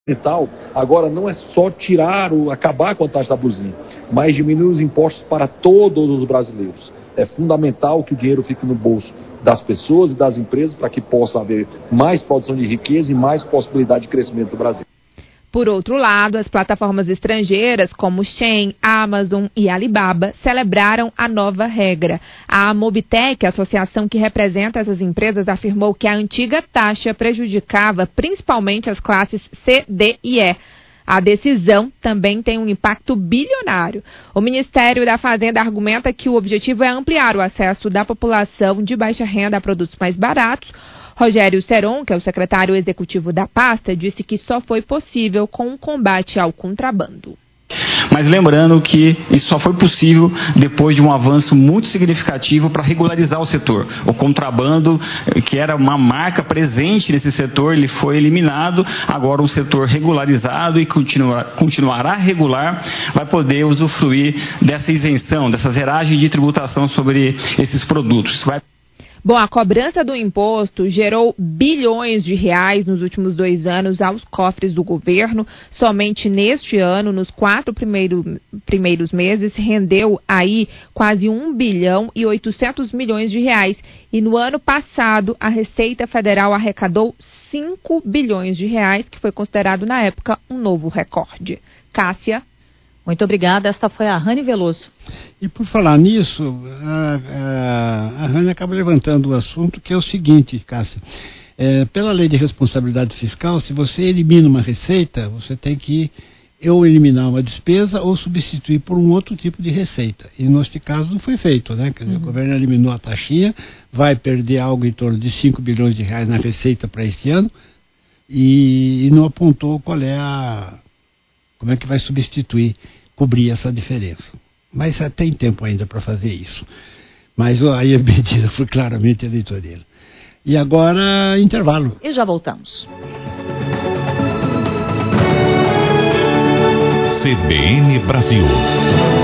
Agora não é só acabar com a taxa da buzinha, mas diminuir os impostos para todos os brasileiros. É fundamental que o dinheiro fique no bolso das pessoas e das empresas para que possa haver mais produção de riqueza e mais possibilidade de crescimento do Brasil. Por outro lado, as plataformas estrangeiras como Shein, Amazon e Alibaba celebraram a nova regra. A Mobitech, a associação que representa essas empresas, afirmou que a antiga taxa prejudicava principalmente as classes C, D e E. A decisão também tem um impacto bilionário. O Ministério da Fazenda argumenta que o objetivo é ampliar o acesso da população de baixa renda a produtos mais baratos. Rogério Seron, que é o secretário executivo da pasta, disse que só foi possível com o combate ao contrabando. Mas lembrando que isso só foi possível depois de um avanço muito significativo para regularizar o setor. O contrabando, que era uma marca presente nesse setor, ele foi eliminado. Agora um setor regularizado e continuará regular vai poder usufruir dessa isenção, dessa zeragem de tributação sobre esses produtos. Bom, a cobrança do imposto gerou bilhões de reais nos últimos 2 anos aos cofres do governo. Somente neste ano, nos 4 primeiros meses, rendeu aí quase 1 bilhão e 800 milhões de reais. E no ano passado, a Receita Federal arrecadou 5 bilhões de reais, que foi considerado na época um novo recorde. Cássia. Muito obrigada. Esta foi a Rani Veloso. E por falar nisso, a Rani acaba levantando o assunto que é o seguinte, Cássia. Pela lei de responsabilidade fiscal, se você elimina uma receita, você tem que ou eliminar uma despesa ou substituir por um outro tipo de receita. E neste caso não foi feito, né? Quer dizer, o governo eliminou a taxinha, vai perder algo em torno de 5 bilhões de reais na receita para este ano e não apontou como é que vai substituir, cobrir essa diferença. Mas tem tempo ainda para fazer isso. Mas aí a medida foi claramente eleitoreira. E agora, intervalo. E já voltamos. CBN Brasil.